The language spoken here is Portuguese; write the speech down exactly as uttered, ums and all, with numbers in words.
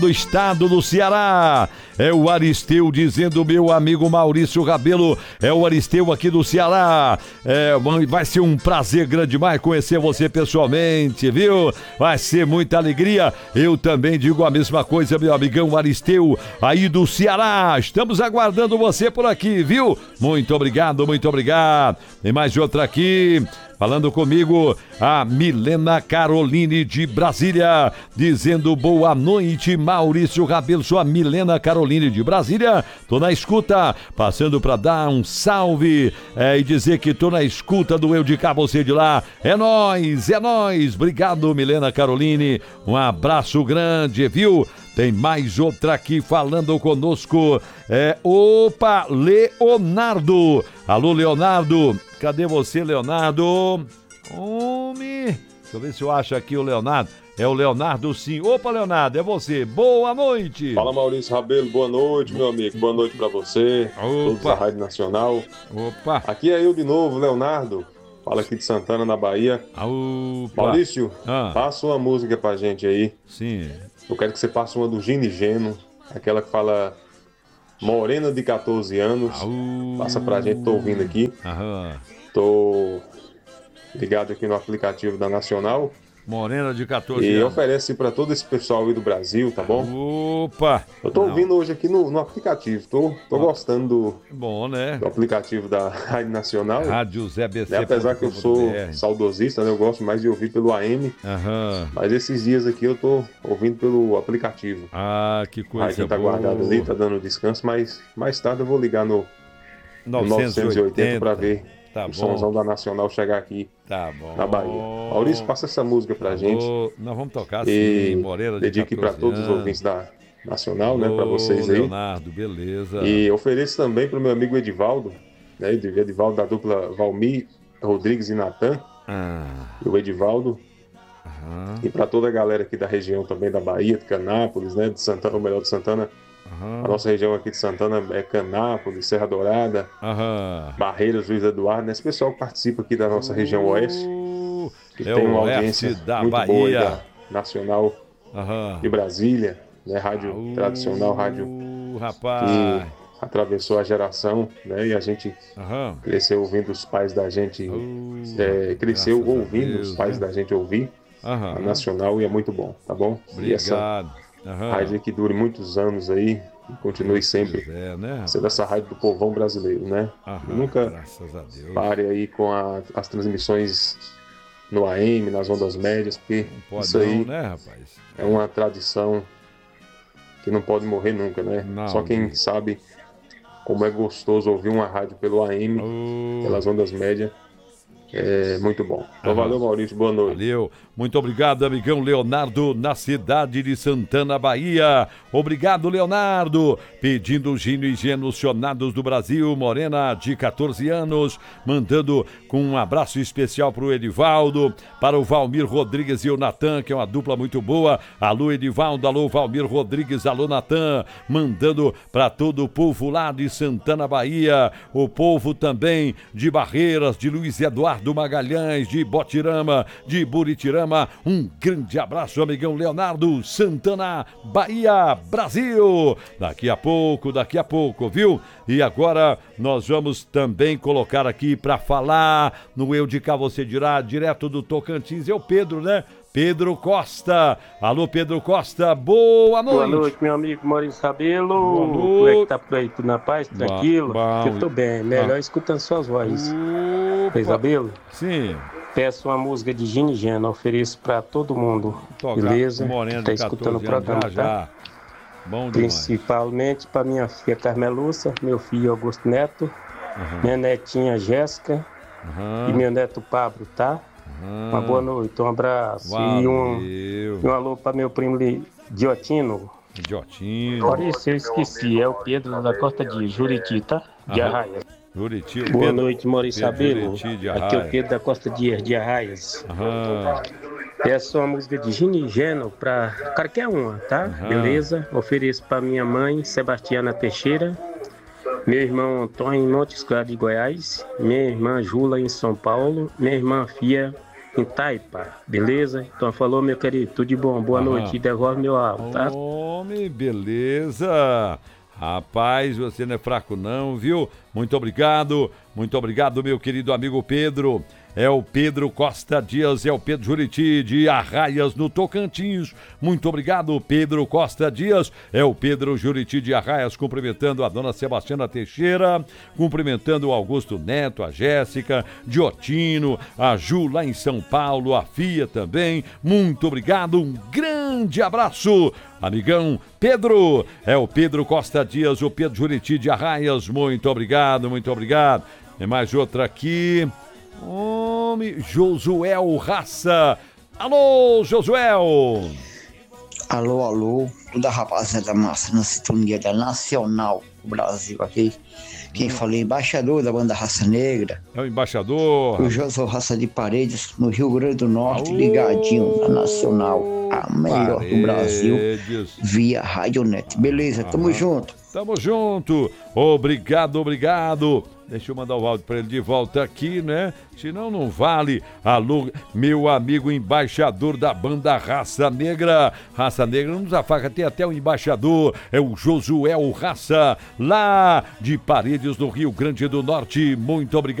do estado do Ceará. É o Aristeu dizendo, meu amigo Maurício Rabelo, é o Aristeu aqui do Ceará. É, vai ser um prazer grande demais conhecer você pessoalmente, viu? Vai ser muita alegria. Eu também digo a mesma coisa, meu amigão Aristeu, aí do Ceará. Estamos aguardando você por aqui, viu? Muito obrigado, muito obrigado. Tem mais outra aqui. Falando comigo, a Milena Caroline de Brasília, dizendo boa noite, Maurício Rabelo. Sou a Milena Caroline de Brasília, tô na escuta, passando para dar um salve é, e dizer que tô na escuta do Eu de Cá, você de lá. É nóis, é nóis. Obrigado, Milena Caroline. Um abraço grande, viu? Tem mais outra aqui falando conosco. É, opa, Leonardo. Alô, Leonardo. Cadê você, Leonardo? Homem. Deixa eu ver se eu acho aqui o Leonardo. É o Leonardo, sim. Opa, Leonardo, é você. Boa noite. Fala, Maurício Rabelo. Boa noite, meu amigo. Boa noite pra você. Opa. Todos da Rádio Nacional. Opa. Aqui é eu de novo, Leonardo. Fala aqui de Santana, na Bahia. Opa. Maurício, ah. passa uma música pra gente aí. Sim. Eu quero que você passe uma do Gini Geno, aquela que fala Morena de catorze anos. Aú. Passa pra gente, tô ouvindo aqui. Aham. Tô ligado aqui no aplicativo da Nacional. Morena de catorze e anos. oferece pra todo esse pessoal aí do Brasil, tá bom? Opa! Eu tô Não. ouvindo hoje aqui no, no aplicativo. Tô, tô gostando do, Bom, né? do aplicativo da Rádio Nacional. Rádio Zé B C. Né? Apesar que eu sou saudosista, né? Eu gosto mais de ouvir pelo A M. Aham. Mas esses dias aqui eu tô ouvindo pelo aplicativo. Ah, que coisa Aí quem tá boa. guardado ali, tá dando descanso, mas mais tarde eu vou ligar no, no novecentos e oitenta pra ver tá o bom. somzão da Nacional chegar aqui tá bom. na Bahia. Maurício, passa essa música pra gente. Nós vamos tocar e sim, Morena de dedique pra todos os ouvintes da Nacional, né? Pra vocês aí. Leonardo, beleza. E ofereço também pro meu amigo Edivaldo, né? Edivaldo da dupla Valmir, Rodrigues e Natan. Ah. E o Edivaldo. Aham. E pra toda a galera aqui da região também da Bahia, de Canápolis, né? De Santana, ou melhor, de Santana. Aham. A nossa região aqui de Santana é Canápolis, Serra Dourada, Aham. Barreiras, Luiz Eduardo, né? Esse pessoal que participa aqui da nossa região oeste, que é tem uma o audiência da muito Bahia. boa aí da Nacional Aham. de Brasília, né? Rádio Aú, tradicional, rádio rapaz. que atravessou a geração, né? E a gente Aham. cresceu ouvindo os pais da gente, Aú, é, cresceu ouvindo Deus, os pais né? da gente ouvir Aham. a Nacional e é muito bom, tá bom? E essa Obrigado. Aham. rádio que dure muitos anos aí e continue sempre É, né? sendo essa rádio do povão brasileiro, né? Aham, Nunca graças a Deus. pare aí com a- as transmissões no A M, nas ondas médias, porque Não pode isso aí não, né, rapaz? é uma tradição que não pode morrer nunca, né? Não, Só quem não. sabe como é gostoso ouvir uma rádio pelo A M, Oh, pelas ondas médias, é muito bom. Então Aham. valeu, Maurício, boa noite. valeu. Muito obrigado, amigão Leonardo, na cidade de Santana, Bahia. Obrigado, Leonardo. Pedindo Gino e Geno Cionados do Brasil, Morena de catorze anos, mandando com um abraço especial para o Edivaldo, para o Valmir Rodrigues e o Natan, que é uma dupla muito boa. Alô, Edivaldo, alô, Valmir Rodrigues, alô, Natan, mandando para todo o povo lá de Santana, Bahia, o povo também de Barreiras, de Luiz Eduardo Magalhães, de Botirama, de Buritirama. Um grande abraço, amigão Leonardo, Santana, Bahia, Brasil. Daqui a pouco, daqui a pouco, viu? E agora nós vamos também colocar aqui para falar no Eu de Cá Você Dirá, direto do Tocantins, é o Pedro, né? Pedro Costa. Alô, Pedro Costa, boa noite. Boa noite, meu amigo Maurício Rabelo. Boa noite. Como é que tá por aí? Tudo na paz? Ba- Tranquilo? bom. Eu tô bem, melhor Ah. escutando suas vozes. Opa. Isabelo, Sim. peço uma música de Gini Geno, ofereço pra todo mundo. Tocar Beleza? Morena Que tá de escutando o catorze anos, programa, já, tá? já. Bom demais. Principalmente pra minha filha Carmeluça, meu filho Augusto Neto, Uhum. minha netinha Jéssica Uhum. e meu neto Pablo, tá? Uhum. Uma boa noite, um abraço e um, Valeu. e um alô pra meu primo Li- Diotino. Idiotinho. Maurício, eu esqueci, é o Pedro da Costa de Juriti, tá? De Aham. Arraias. Juriti. Boa Pedro- noite, Maurício Pedro Rabelo. Juriti de Aqui é Arraia. o Pedro da Costa de, de Arraias. Aham. Peço uma música de Gini Geno pra qualquer uma, tá? Aham. Beleza? Ofereço pra minha mãe, Sebastiana Teixeira, meu irmão Antônio em Montes Claros de Goiás, minha irmã Jula em São Paulo, minha irmã Fia em Taipa, beleza? Então falou, meu querido, tudo de bom, boa Aham. noite, e devolve meu álbum, tá? Ô, Homem, beleza. Rapaz, você não é fraco não, viu? Muito obrigado, muito obrigado, meu querido amigo Pedro. É o Pedro Costa Dias, é o Pedro Juriti de Arraias, no Tocantins. Muito obrigado, Pedro Costa Dias. É o Pedro Juriti de Arraias, cumprimentando a dona Sebastiana Teixeira, cumprimentando o Augusto Neto, a Jéssica, Diotino, a Ju lá em São Paulo, a Fia também. Muito obrigado, um grande abraço. Amigão Pedro, é o Pedro Costa Dias, o Pedro Juriti de Arraias. Muito obrigado, muito obrigado. Tem mais outra aqui. Homem, Josuel Raça. Alô, Josuel. Alô, alô. Toda a rapaziada massa na sintonia da Nacional do Brasil aqui. Quem falou, embaixador da banda Raça Negra. É o embaixador. O Josuel Raça de Paredes, no Rio Grande do Norte, ligadinho na Nacional, a melhor Paredes do Brasil, via Radionet. Beleza, tamo Aham. junto. Tamo junto. Obrigado, obrigado. Deixa eu mandar o áudio para ele de volta aqui, né? Senão não vale. Alô, meu amigo embaixador da banda Raça Negra. Raça Negra não nos afaga, tem até o embaixador. É o Josuel Raça, lá de Paredes, no Rio Grande do Norte. Muito obrigado.